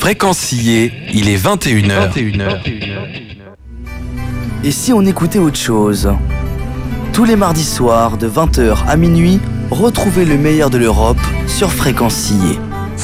Fréquencier, il est 21h. Et si on écoutait autre chose? Tous les mardis soirs, de 20h à minuit, retrouvez le meilleur de l'Europe sur Fréquencier.